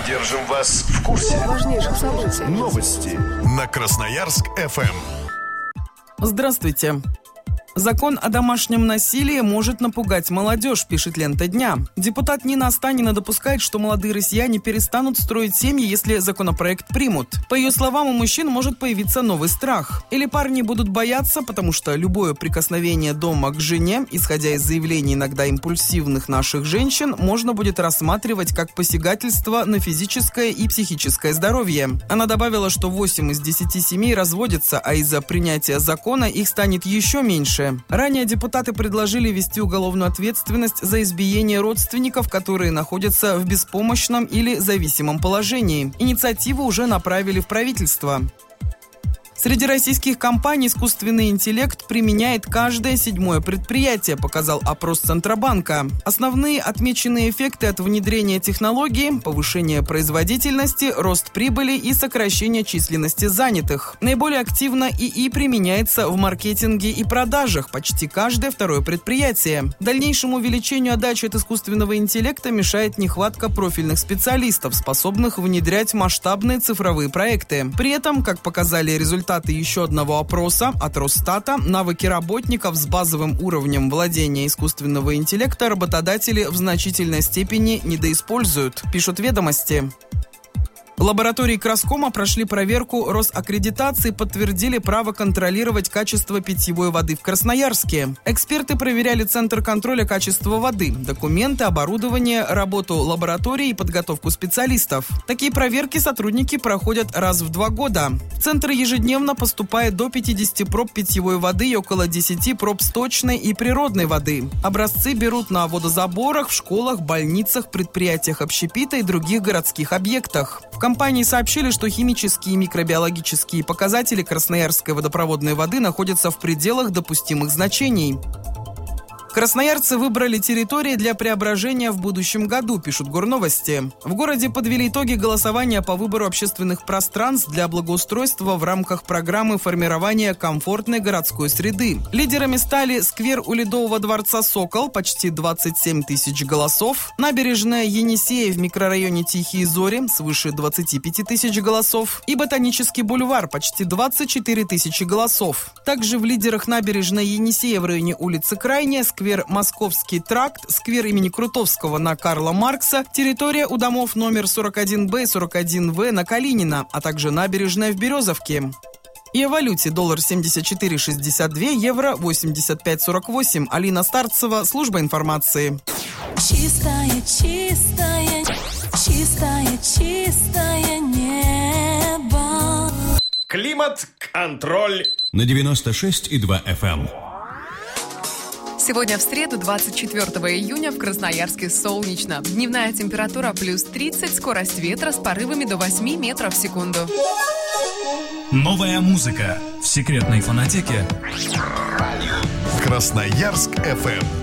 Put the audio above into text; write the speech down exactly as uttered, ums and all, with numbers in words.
Держим вас в курсе важнейших событий. Новости на Красноярск эф эм. Здравствуйте. Закон о домашнем насилии может напугать молодежь, пишет «Лента дня». Депутат Нина Останина допускает, что молодые россияне перестанут строить семьи, если законопроект примут. По ее словам, у мужчин может появиться новый страх. Или парни будут бояться, потому что любое прикосновение дома к жене, исходя из заявлений иногда импульсивных наших женщин, можно будет рассматривать как посягательство на физическое и психическое здоровье. Она добавила, что восемь из десяти семей разводятся, а из-за принятия закона их станет еще меньше. Ранее депутаты предложили ввести уголовную ответственность за избиение родственников, которые находятся в беспомощном или зависимом положении. Инициативу уже направили в правительство. Среди российских компаний искусственный интеллект применяет каждое седьмое предприятие, показал опрос Центробанка. Основные отмеченные эффекты от внедрения технологии – повышение производительности, рост прибыли и сокращение численности занятых. Наиболее активно ИИ применяется в маркетинге и продажах, почти каждое второе предприятие. Дальнейшему увеличению отдачи от искусственного интеллекта мешает нехватка профильных специалистов, способных внедрять масштабные цифровые проекты. При этом, как показали результаты еще одного опроса от Росстата, навыки работников с базовым уровнем владения искусственного интеллекта работодатели в значительной степени недоиспользуют, пишут «Ведомости». Лаборатории Краскома прошли проверку Росаккредитации и подтвердили право контролировать качество питьевой воды в Красноярске. Эксперты проверяли Центр контроля качества воды, документы, оборудование, работу лаборатории и подготовку специалистов. Такие проверки сотрудники проходят раз в два года. В Центр ежедневно поступает до пятидесяти проб питьевой воды и около десяти проб сточной и природной воды. Образцы берут на водозаборах, в школах, больницах, предприятиях общепита и других городских объектах. В компании сообщили, что химические и микробиологические показатели красноярской водопроводной воды находятся в пределах допустимых значений. Красноярцы выбрали территории для преображения в будущем году, пишут Горновости. В городе подвели итоги голосования по выбору общественных пространств для благоустройства в рамках программы формирования комфортной городской среды. Лидерами стали сквер у Ледового дворца «Сокол» – почти двадцать семь тысяч голосов, набережная Енисея в микрорайоне Тихие Зори – свыше двадцать пять тысяч голосов и Ботанический бульвар – почти двадцать четыре тысячи голосов. Также в лидерах набережная Енисея в районе улицы Крайняя, сквер Московский тракт, сквер имени Крутовского на Карла Маркса, территория у домов номер сорок один бэ и сорок один вэ на Калинина, а также набережная в Березовке. И о валюте: доллар семьдесят четыре шестьдесят два, евро восемьдесят пять сорок восемь. Алина Старцева, служба информации. Чистое, чистое, чистое, чистое небо. Климат-контроль на девяносто шесть и два эф эм. Сегодня в среду, двадцать четвёртого июня, в Красноярске солнечно. Дневная температура плюс тридцать, скорость ветра с порывами до восьми метров в секунду. Новая музыка в секретной фонотеке Красноярск эф эм.